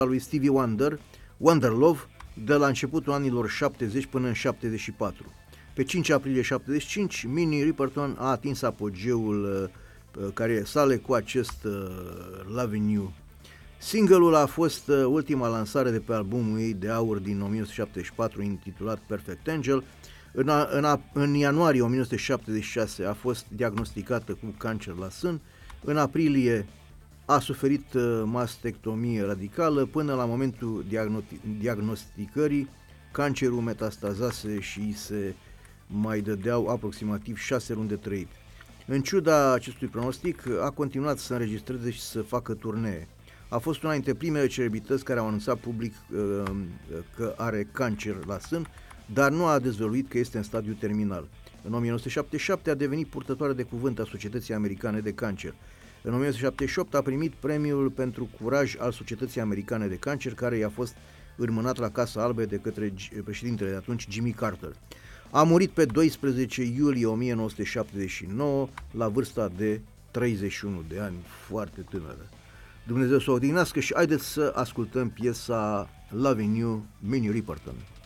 lui Stevie Wonder, Wonderlove, de la începutul anilor 70 până în 74. Pe 5 aprilie 75, Minnie Riperton a atins apogeul carierei sale cu acest Lovin' You. Single-ul a fost ultima lansare de pe albumul ei de aur din 1974, intitulat Perfect Angel. În ianuarie 1976 a fost diagnosticată cu cancer la sân. În aprilie a suferit mastectomie radicală. Până la momentul diagnosticării, cancerul metastazase și se mai dădeau aproximativ 6 luni de trăit. În ciuda acestui pronostic, a continuat să înregistreze și să facă turnee. A fost una dintre primele celebrități care au anunțat public că are cancer la sân, dar nu a dezvăluit că este în stadiu terminal. În 1977 a devenit purtătoare de cuvânt a Societății Americane de Cancer. În 1978 a primit premiul pentru curaj al Societății Americane de Cancer, care i-a fost înmânat la Casa Albă de către președintele de atunci, Jimmy Carter. A murit pe 12 iulie 1979 la vârsta de 31 de ani, foarte tânără. Dumnezeu să o odihnească și haideți să ascultăm piesa Lovin' You, Minnie Riperton.